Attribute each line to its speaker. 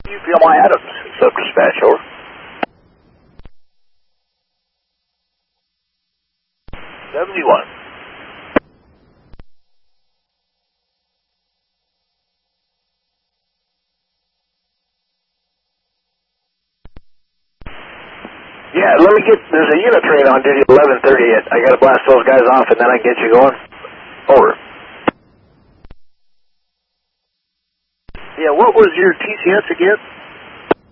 Speaker 1: UPMI Adams, sub-dispatch, over. 71. Yeah, let me get, there's a unit train on duty 11:30. I gotta blast those guys off and then I can get you going. Over. Yeah, what was your TCS again?